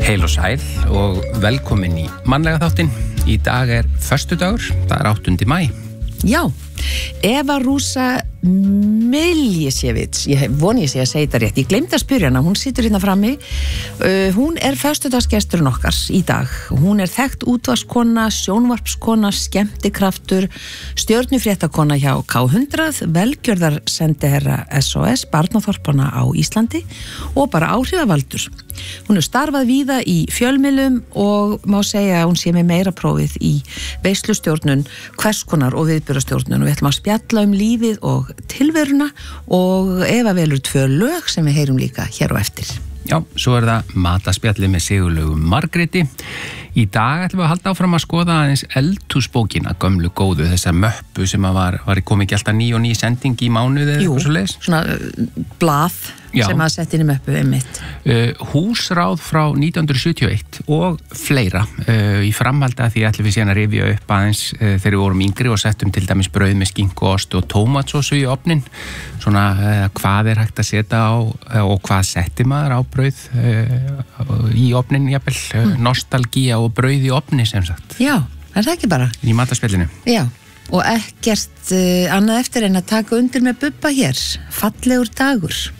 Heil og sæl og velkomin í mannlega þáttinn. Í dag föstudagur, það 8. maí. Já, Eva Rúsa Milješević, ég voni ég sé að segja þetta rétt, ég gleymdi að spyrja hana, hún situr hérna frammi, hún föstudagsgesturinn okkar í dag, hún þekkt útvarpskona, sjónvarpskona, skemmtikraftur, stjörnufréttakona hjá K100, velgjörðar sendiherra SOS, barnaþorpana á Íslandi og bara áhrifavaldur. Hún starfað víða í fjölmiðlum og má segja að hún sé með meira prófið í veislustjórnun, hverskonar og viðburðastjórnun og við ætlum að spjalla lífið og tilveruna og Eva velur 2 lög sem við heyrum líka hér á eftir. Já, svo það mataspjallið með Sigurlaugu Margréti. Í dag ætlum við að halda áfram að skoða aðeins eldhúsbókina, gömlu góðu, þessa möppu sem var komið ekki alltaf ný og ný sending í mánuði eða eitthvað svoleiðis. Svona blað sem að setja inn í möppu einmitt. Húsráð frá 1971 og fleira. Í framhaldi að því ætlum við síðan að rifja upp aðeins þegar við vorum yngri og settum til dæmis brauð með skinku, ost og tómatsósu í ofnin. Svona hvað hægt að setja á og hvað setti maður á brauð í ofnin, jafnvel, nostalgía og brauð í ofni sem sagt. Já, það ekki bara? Í mataspjallinu. Já, og ekkert annað eftir en að taka undir með Bubba hér. Fallegur dagur.